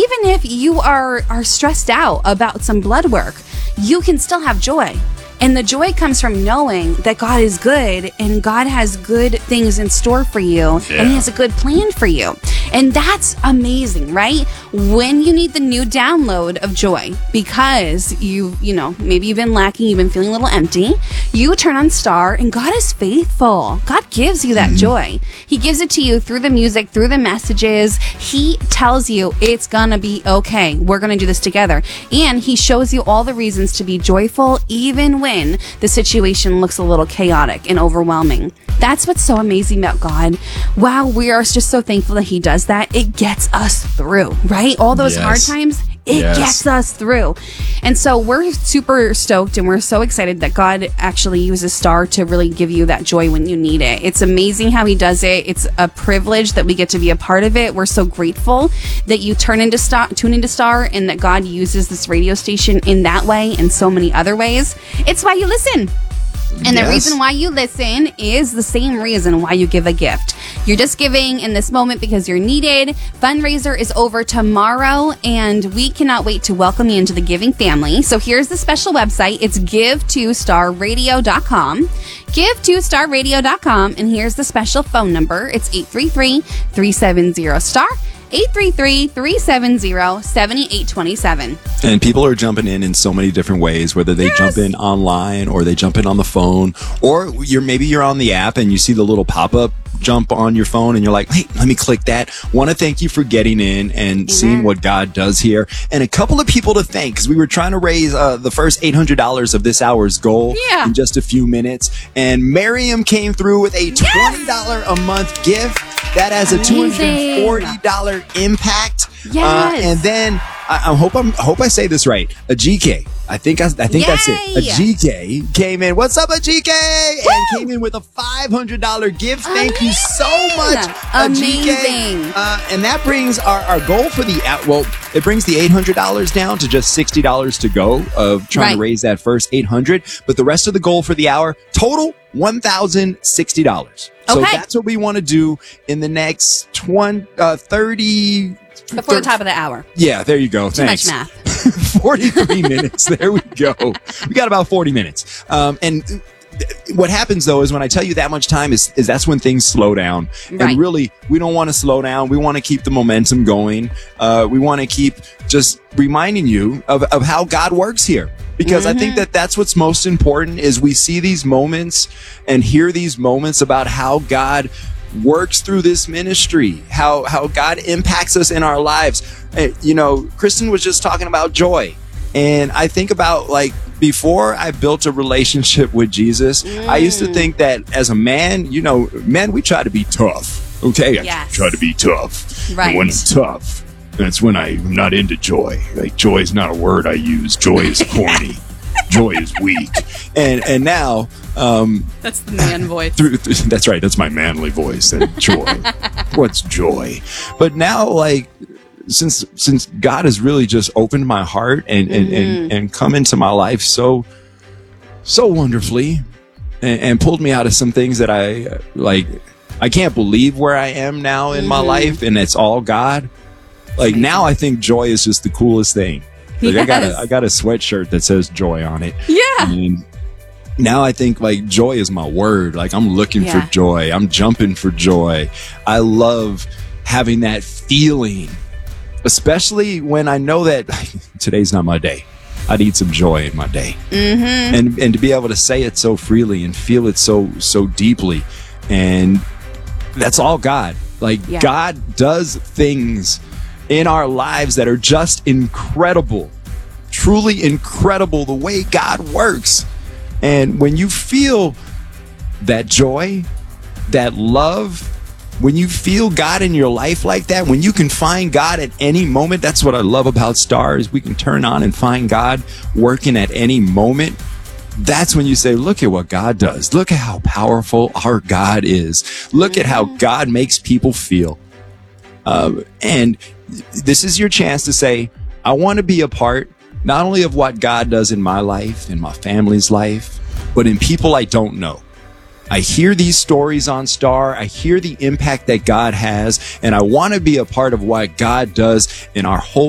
even if you are stressed out about some blood work, you can still have joy. And the joy comes from knowing that God is good and God has good things in store for you, and He has a good plan for you. And that's amazing, right? When you need the new download of joy because maybe you've been lacking, you've been feeling a little empty, you turn on Star and God is faithful. God gives you that joy. He gives it to you through the music, through the messages. He tells you it's gonna be okay. We're gonna do this together. And He shows you all the reasons to be joyful even when the situation looks a little chaotic and overwhelming. That's what's so amazing about God. Wow, we are just so thankful that He does that. It gets us through, right? All those hard times, it gets us through. And so we're super stoked and we're so excited that God actually uses Star to really give you that joy when you need it. It's amazing how He does it. It's a privilege that we get to be a part of it. We're so grateful that you tune into Star and that God uses this radio station in that way and so many other ways. It's why you listen. And the reason why you listen is the same reason why you give a gift. You're just giving in this moment because you're needed. Fundraiser is over tomorrow, and we cannot wait to welcome you into the giving family. So here's the special website. It's give2starradio.com. Give2starradio.com, and here's the special phone number. It's 833-370-STAR. 833-370-7827. And people are jumping in so many different ways, whether they jump in online or they jump in on the phone, or maybe you're on the app and you see the little pop-up jump on your phone and you're like, hey, let me click that. Want to thank you for getting in and seeing what God does here. And a couple of people to thank, because we were trying to raise the first $800 of this hour's goal in just a few minutes. And Miriam came through with a $20 a month gift. That has a $240 impact. Yes. And then I hope I say this right. A GK. I think that's it. A GK came in. What's up, a GK? And came in with a $500 gift. Thank you so much, Amazing. And that brings our goal for it brings the $800 down to just $60 to go of trying to raise that first $800. But the rest of the goal for the hour, total $1,060. So that's what we want to do in the next 30... Before the top of the hour. Yeah, there you go. Thanks. Too much math. 43 minutes. There we go. We got about 40 minutes. And what happens, though, is when I tell you that much time is that's when things slow down. And really, we don't want to slow down. We want to keep the momentum going. We want to keep just reminding you of how God works here. Because I think that's what's most important is we see these moments and hear these moments about how God works through this ministry, how God impacts us in our lives. Kristen was just talking about joy. And I think about, before I built a relationship with Jesus, I used to think that as a man, men, we try to be tough. Okay? I try to be tough. Right. And when I'm tough, that's when I'm not into joy. Joy is not a word I use. Joy is corny. Joy is weak. And now... that's the man voice. That's right. That's my manly voice. And joy. What's joy? But now, since God has really just opened my heart and come into my life so wonderfully and pulled me out of some things that I can't believe where I am now in my life, and it's all God. Now I think joy is just the coolest thing. I got a sweatshirt that says joy on it. Yeah. And now I think joy is my word. I'm looking for joy. I'm jumping for joy. I love having that feeling, especially when I know that today's not my day. I need some joy in my day. And to be able to say it so freely and feel it so deeply. And that's all God. God does things in our lives that are just incredible, truly incredible, the way God works. And when you feel that joy, that love, when you feel God in your life like that, when you can find God at any moment, that's what I love about Stars. We can turn on and find God working at any moment. That's when you say, look at what God does. Look at how powerful our God is. Look at how God makes people feel. And this is your chance to say, I want to be a part not only of what God does in my life, in my family's life, but in people I don't know. I hear these stories on Star. I hear the impact that God has, and I want to be a part of what God does in our whole